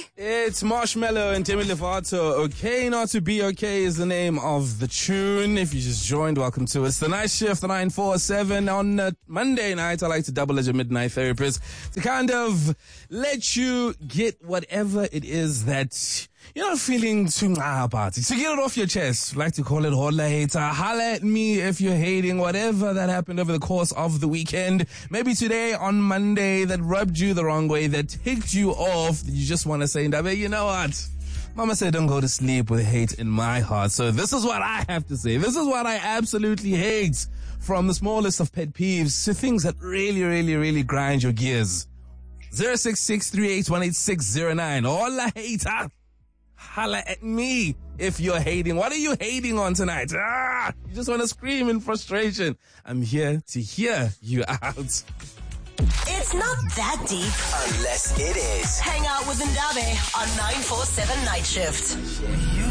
It's Marshmello and Demi Lovato. Okay Not to Be Okay is the name of the tune. If you just joined, welcome to it. It's the night shift, the 947 on Monday night. I like to double as your midnight therapist to kind of let you get whatever it is that you're not feeling too about it. So get it off your chest. I like to call it holla hater. Holla at me if you're hating whatever that happened over the course of the weekend. Maybe today on Monday that rubbed you the wrong way, that ticked you off, that you just want to say, you know what? Mama said don't go to sleep with hate in my heart. So this is what I have to say. This is what I absolutely hate, from the smallest of pet peeves to things that really, really, really grind your gears. 066381869. Holla hater. Holla at me if you're hating. What are you hating on tonight? You just want to scream in frustration. I'm here to hear you out. It's not that deep Unless it is. Hang out with Ndabe on 947 Night Shift.